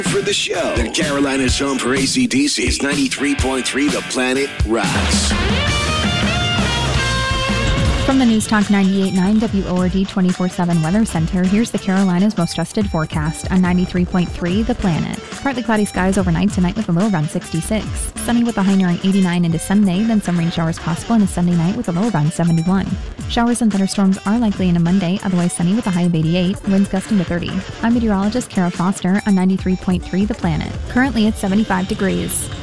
For the show, the Carolina's home for AC/DC's 93.3 The Planet Rocks. From the News Talk 98.9 WORD 24/7 Weather Center, here's the Carolinas' most trusted forecast on 93.3 The Planet. Partly cloudy skies overnight tonight with a low around 66. Sunny with a high nearing 89 into Sunday, then some rain showers possible on a Sunday night with a low around 71. Showers and thunderstorms are likely in a Monday, otherwise sunny with a high of 88, winds gusting to 30. I'm meteorologist Kara Foster on 93.3 The Planet. Currently it's 75 degrees.